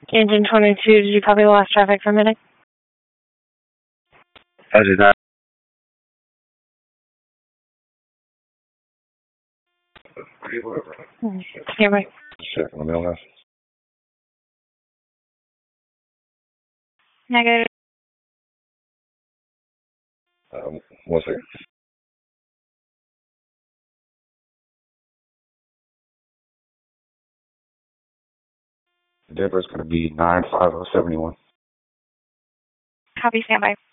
Engine 22, did you copy the last traffic for a minute? I did not. Yeah, right. Check on the mail Negative. 1 second. Denver's going to be 95071. Copy, standby.